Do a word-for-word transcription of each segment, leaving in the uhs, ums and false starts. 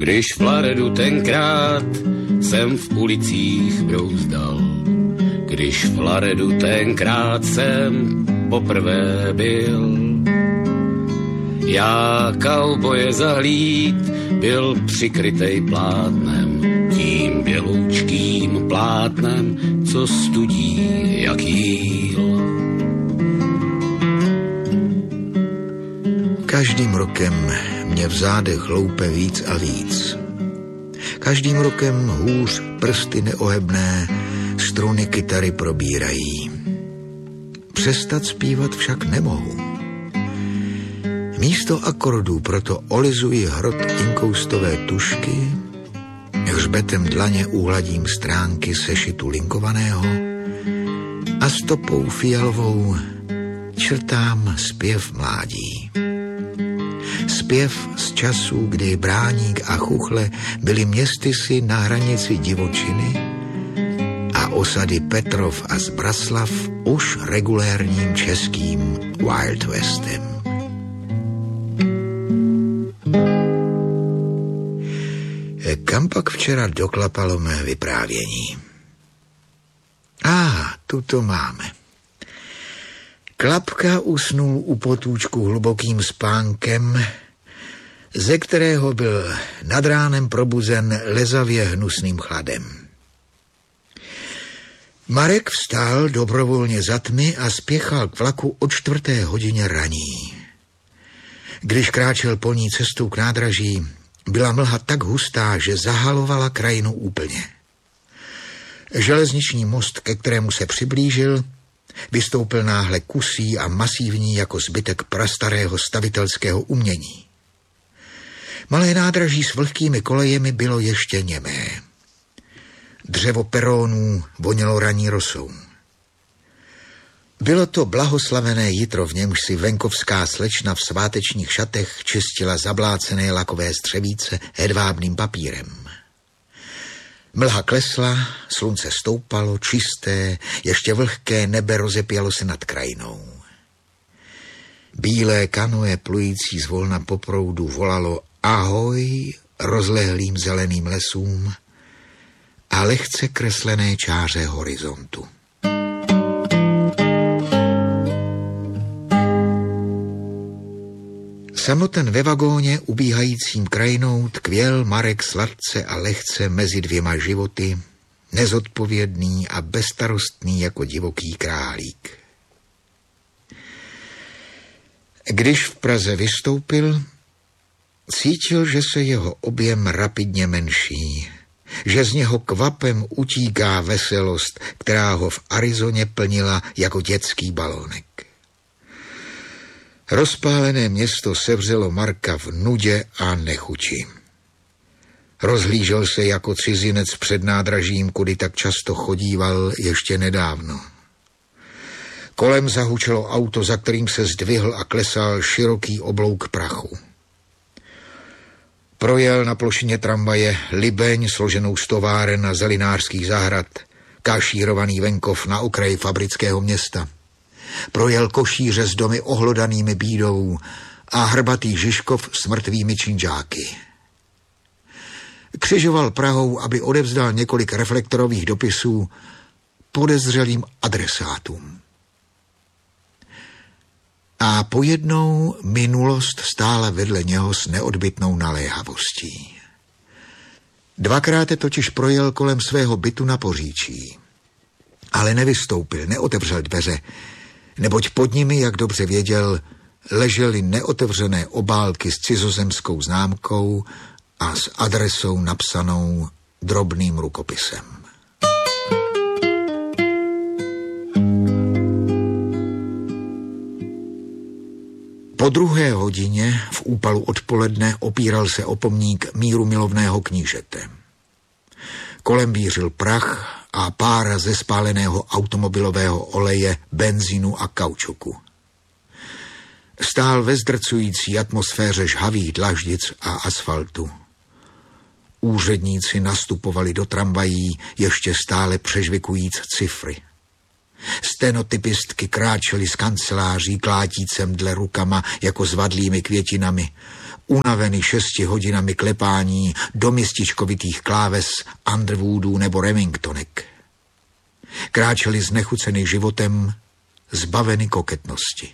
Když v Laredu tenkrát jsem v ulicích brouzdal, když v Laredu tenkrát jsem poprvé byl, já kauboje zahlíd byl přikrytej plátnem, tím běloučkým plátnem, co studí jak jíl. Každým rokem mě v zádech hloupe víc a víc. Každým rokem hůř prsty neohebné struny kytary probírají. Přestat zpívat však nemohu. Místo akordů proto olizuji hrot inkoustové tušky, hřbetem dlaně uhladím stránky sešitu linkovaného a stopou fialovou črtám zpěv mládí. Zpěv z časů, kdy Bráník a Chuchle byli městysy na hranici divočiny a osady Petrov a Zbraslav už regulérním českým Wild Westem. Kam pak včera doklapalo mé vyprávění? Ah, tu to máme. Klapka usnul u potůčku hlubokým spánkem, ze kterého byl nad ránem probuzen lezavě hnusným chladem. Marek vstál dobrovolně za tmy a spěchal k vlaku o čtvrté hodině raní. Když kráčel polní cestou k nádraží, byla mlha tak hustá, že zahalovala krajinu úplně. Železniční most, ke kterému se přiblížil, vystoupil náhle kusý a masívní jako zbytek prastarého stavitelského umění. Malé nádraží s vlhkými kolejemi bylo ještě němé. Dřevo perónů vonělo raní rosou. Bylo to blahoslavené jitro, v němž si venkovská slečna v svátečních šatech čistila zablácené lakové střevíce hedvábným papírem. Mlha klesla, slunce stoupalo, čisté, ještě vlhké nebe rozepělo se nad krajinou. Bílé kanoe plující zvolna po proudu volalo ahoj rozlehlým zeleným lesům a lehce kreslené čáře horizontu. Samoten ve vagóně ubíhajícím krajinou tkvěl Marek sladce a lehce mezi dvěma životy, nezodpovědný a bezstarostný jako divoký králík. Když v Praze vystoupil, cítil, že se jeho objem rapidně menší, že z něho kvapem utíká veselost, která ho v Arizoně plnila jako dětský balónek. Rozpálené město sevřelo Marka v nudě a nechuti. Rozhlížel se jako cizinec před nádražím, kudy tak často chodíval ještě nedávno. Kolem zahučelo auto, za kterým se zdvihl a klesal široký oblouk prachu. Projel na plošině tramvaje Libeň složenou z továren a zelinářských zahrad, kašírovaný venkov na okraji fabrického města. Projel košíře s domy ohlodanými bídou a hrbatý Žižkov s mrtvými činžáky. Křižoval Prahou, aby odevzdal několik reflektorových dopisů podezřelým adresátům. A pojednou minulost stála vedle něho s neodbytnou naléhavostí. Dvakrát totiž projel kolem svého bytu na Poříčí. Ale nevystoupil, neotevřel dveře, neboť pod nimi, jak dobře věděl, ležely neotevřené obálky s cizozemskou známkou a s adresou napsanou drobným rukopisem. Po druhé hodině v úpalu odpoledne opíral se o pomník mírumilovného knížete. Kolem vířil prach a pára ze spáleného automobilového oleje, benzínu a kaučuku. Stál ve zdrcující atmosféře žhavých dlaždic a asfaltu. Úředníci nastupovali do tramvají ještě stále přežvikujíc cifry. Stenotypistky kráčely z kanceláří klátícem dle rukama jako zvadlými květinami. unavený šesti hodinami klepání do mističkovitých kláves Underwoodů nebo Remingtonek. Kráčeli znechucený životem, zbaveny koketnosti.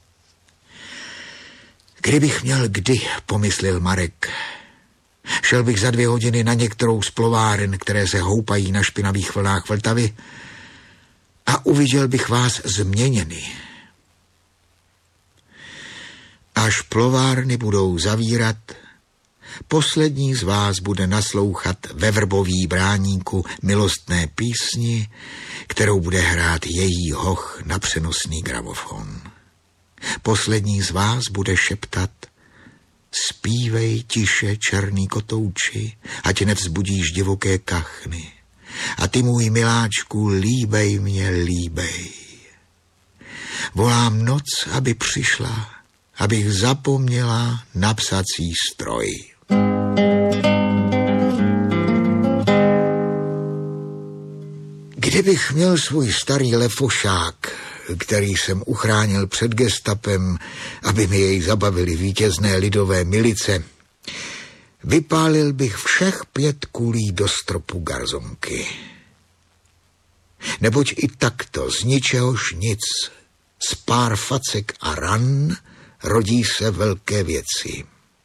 Kdybych měl kdy, pomyslel Marek, šel bych za dvě hodiny na některou z plováren, které se houpají na špinavých vlnách Vltavy, a uviděl bych vás změněny. Až plovárny budou zavírat, poslední z vás bude naslouchat ve Vrbový bráníku milostné písni, kterou bude hrát její hoch na přenosný gramofon. Poslední z vás bude šeptat: zpívej tiše, černý kotouči, ať nevzbudíš divoké kachny. A ty, můj miláčku, líbej mě, líbej. Volám noc, aby přišla, abych zapomněla na psací stroj. Kdybych měl svůj starý lefošák, který jsem uchránil před gestapem, aby mi jej zabavili vítězné lidové milice, vypálil bych všech pět kulí do stropu garzonky. Neboť i takto z ničehož nic, z pár facek a ran, rodí se velké věci.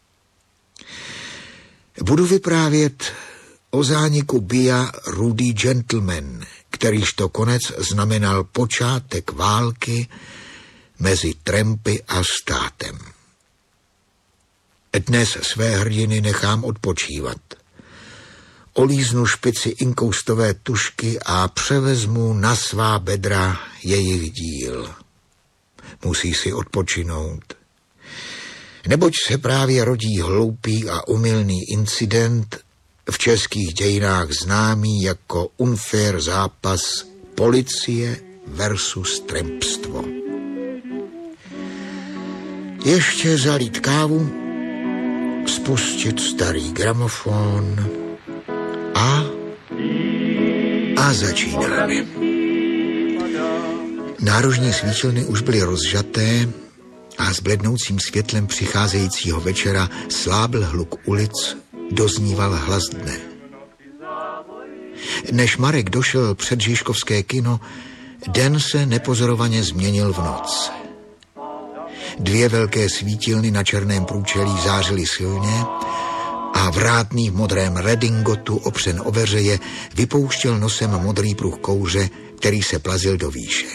Budu vyprávět o zániku Bia Rudý gentleman, kterýž to konec znamenal počátek války mezi trampy a státem. Dnes své hrdiny nechám odpočívat. Olíznu špici inkoustové tušky a převezmu na svá bedra jejich díl. Musí si odpočinout. Neboť se právě rodí hloupý a omylný incident, v českých dějinách známý jako unfair zápas policie versus trampstvo. Ještě zalít kávu, spustit starý gramofon a a začínáme. Nárožní svítilny už byly rozžaté a s blednoucím světlem přicházejícího večera slábl hluk ulic, dozníval hlas dne. Než Marek došel před Žižkovské kino, den se nepozorovaně změnil v noc. Dvě velké svítilny na černém průčelí zářily silně a vrátný v modrém redingotu opřen o veřeje vypouštěl nosem modrý pruh kouře, který se plazil do výše.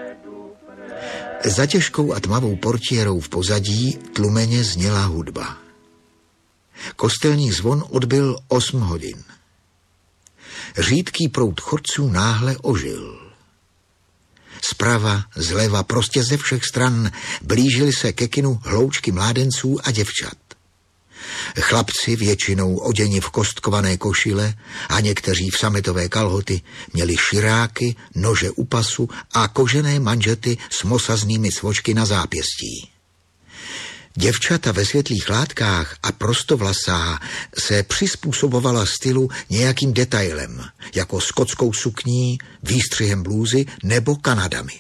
Za těžkou a tmavou portiérou v pozadí tlumeně zněla hudba. Kostelní zvon odbyl osm hodin. Řídký proud chodců náhle ožil. Zprava, zleva, prostě ze všech stran blížily se ke kinu hloučky mládenců a děvčat. Chlapci, většinou oděni v kostkované košile a někteří v sametové kalhoty, měli širáky, nože u pasu a kožené manžety s mosaznými svočky na zápěstí. Děvčata ve světlých látkách a prostovlasá se přizpůsobovala stylu nějakým detailem, jako skotskou sukní, výstřihem blůzy nebo kanadami.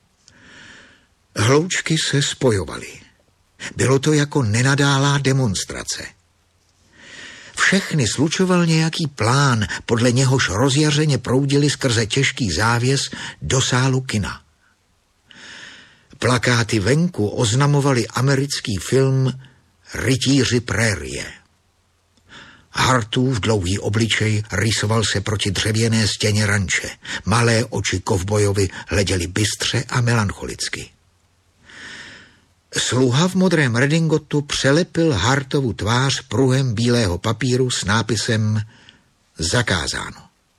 Hloučky se spojovaly. Bylo to jako nenadálá demonstrace. Všechny slučoval nějaký plán, podle něhož rozjařeně proudili skrze těžký závěs do sálu kina. Plakáty venku oznamovali americký film Rytíři prérie. Hartův dlouhý obličej rýsoval se proti dřevěné stěně ranče. Malé oči kovbojovi hleděly bystře a melancholicky. Sluha v modrém redingotu přelepil Hartovu tvář pruhem bílého papíru s nápisem Zakázáno.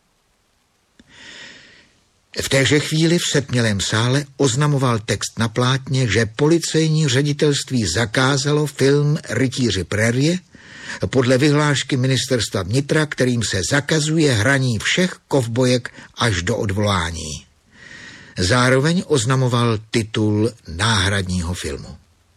V téže chvíli v setmělém sále oznamoval text na plátně, že policejní ředitelství zakázalo film Rytíři prérie podle vyhlášky ministerstva vnitra, kterým se zakazuje hraní všech kovbojek až do odvolání. Zároveň oznamoval titul náhradního filmu.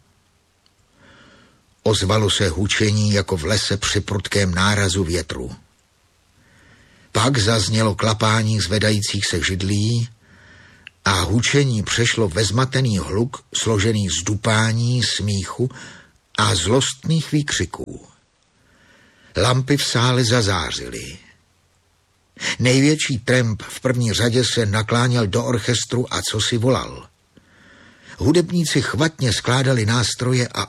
Ozvalo se hučení jako v lese při prudkém nárazu větru. Pak zaznělo klapání zvedajících se židlí a hučení přešlo ve zmatený hluk složený z dupání, smíchu a zlostných výkřiků. Lampy v sále zazářily. Největší tramp v první řadě se nakláněl do orchestru a co si volal. Hudebníci chvatně skládali nástroje a